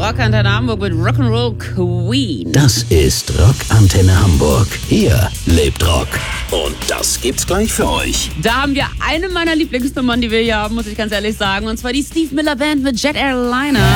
Rockantenne Hamburg mit Rock'n'Roll Queen. Das ist Rockantenne Hamburg. Hier lebt Rock. Und das gibt's gleich für euch. Da haben wir eine meiner Lieblingsnummern, die wir hier haben, muss ich ganz ehrlich sagen. Und zwar die Steve Miller Band mit Jet Airliner.